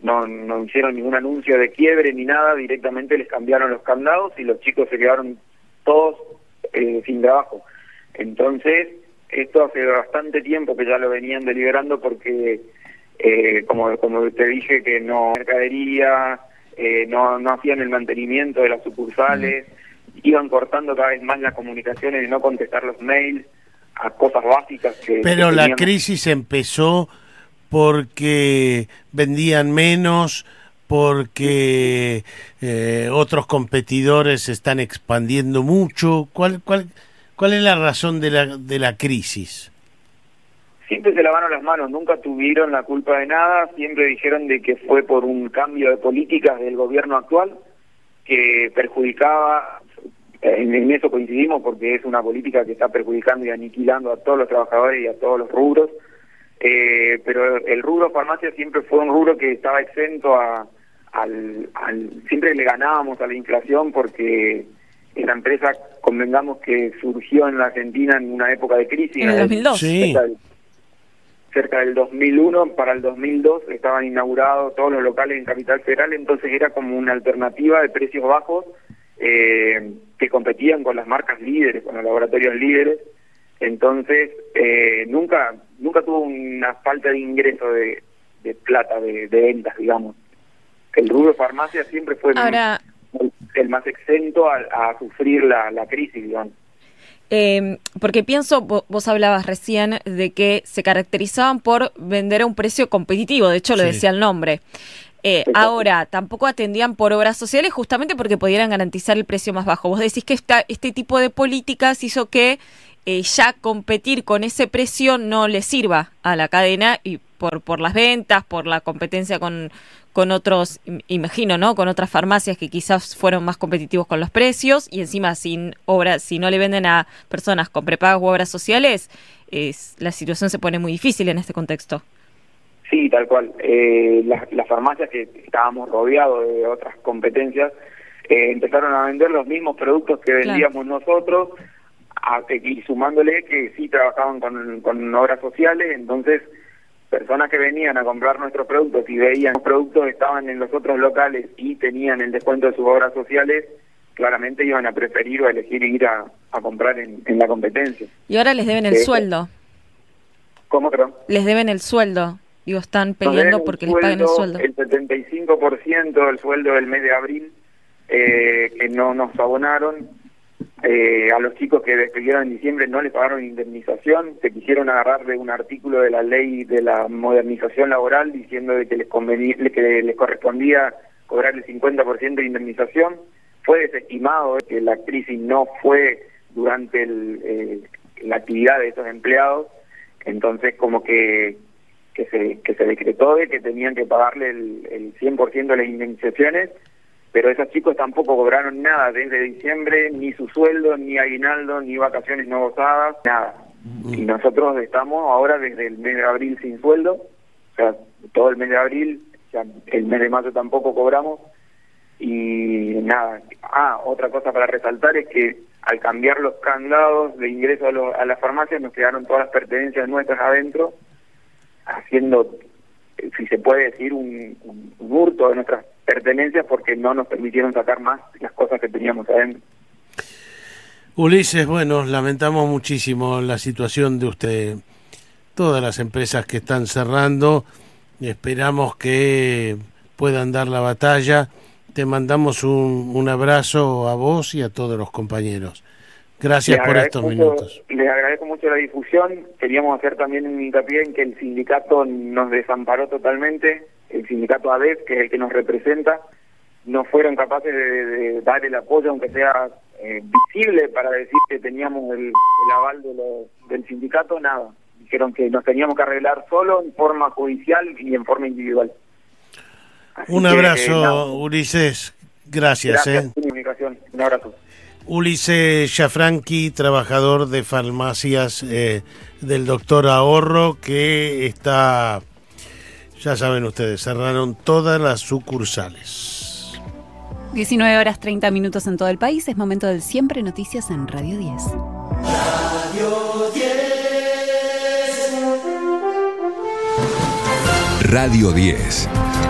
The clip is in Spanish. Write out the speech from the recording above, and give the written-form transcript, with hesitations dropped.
no hicieron ningún anuncio de quiebre ni nada, directamente les cambiaron los candados y los chicos se quedaron todos sin trabajo. Entonces, esto hace bastante tiempo que ya lo venían deliberando porque, como te dije, que no mercadería, no hacían el mantenimiento de las sucursales, iban cortando cada vez más las comunicaciones de no contestar los mails a cosas básicas Pero la crisis empezó porque vendían menos, porque otros competidores se están expandiendo mucho. ¿Cuál es la razón de la crisis? Siempre se lavaron las manos, nunca tuvieron la culpa de nada, siempre dijeron de que fue por un cambio de políticas del gobierno actual que perjudicaba, en eso coincidimos porque es una política que está perjudicando y aniquilando a todos los trabajadores y a todos los rubros, pero el rubro farmacia siempre fue un rubro que estaba exento siempre le ganábamos a la inflación porque esa empresa, convengamos que surgió en la Argentina en una época de crisis. En el 2002. Sí. Cerca del 2001, para el 2002 estaban inaugurados todos los locales en Capital Federal, entonces era como una alternativa de precios bajos que competían con las marcas líderes, con los laboratorios líderes. Entonces nunca tuvo una falta de ingreso de plata, de ventas, digamos. El rubro farmacia siempre fue el más exento a sufrir la crisis, digamos. Porque pienso, vos hablabas recién de que se caracterizaban por vender a un precio competitivo, de hecho lo decía el nombre. Ahora, tampoco atendían por obras sociales justamente porque pudieran garantizar el precio más bajo. Vos decís que este tipo de políticas hizo que ya competir con ese precio no le sirva a la cadena y por las ventas, por la competencia con otros, imagino, ¿no? Con otras farmacias que quizás fueron más competitivos con los precios y encima si no le venden a personas con prepagas u obras sociales, la situación se pone muy difícil en este contexto. Sí, tal cual. Las farmacias que estábamos rodeados de otras competencias empezaron a vender los mismos productos que vendíamos nosotros y sumándole que sí trabajaban con obras sociales, entonces personas que venían a comprar nuestros productos y veían los productos estaban en los otros locales y tenían el descuento de sus obras sociales, claramente iban a preferir o a elegir ir a comprar en la competencia. Y ahora les deben el sueldo. ¿Cómo, perdón? Les deben el sueldo. Digo, están peleando porque les paguen el sueldo. El 75% del sueldo del mes de abril que no nos abonaron. A los chicos que despidieron en diciembre no les pagaron indemnización, se quisieron agarrar de un artículo de la ley de la modernización laboral diciendo de que les correspondía cobrar el 50% de indemnización. Fue desestimado que la crisis no fue durante la actividad de esos empleados, entonces como que se decretó de que tenían que pagarle el 100% de las indemnizaciones, pero esos chicos tampoco cobraron nada desde diciembre, ni su sueldo, ni aguinaldo, ni vacaciones no gozadas, nada. Y nosotros estamos ahora desde el mes de abril sin sueldo, o sea, todo el mes de abril, ya el mes de mayo tampoco cobramos, y nada. Otra cosa para resaltar es que al cambiar los candados de ingreso a las farmacias nos quedaron todas las pertenencias nuestras adentro, haciendo, si se puede decir, un hurto de nuestras pertenencias porque no nos permitieron sacar más las cosas que teníamos adentro. Ulises, bueno, lamentamos muchísimo la situación de usted, todas las empresas que están cerrando, esperamos que puedan dar la batalla. Te mandamos un abrazo a vos y a todos los compañeros. Gracias por estos minutos. Les agradezco mucho la difusión. Queríamos hacer también un hincapié en que el sindicato nos desamparó totalmente. El sindicato ADEF, que es el que nos representa, no fueron capaces de dar el apoyo, aunque sea visible, para decir que teníamos el aval del sindicato, nada. Dijeron que nos teníamos que arreglar solo en forma judicial y en forma individual. Un abrazo, Ulises. Gracias. Comunicación. Un abrazo. Ulises Jafranqui, trabajador de farmacias del Doctor Ahorro, que está, ya saben ustedes, cerraron todas las sucursales. 19:30 en todo el país, es momento del Siempre Noticias en Radio 10. Radio 10. Radio 10.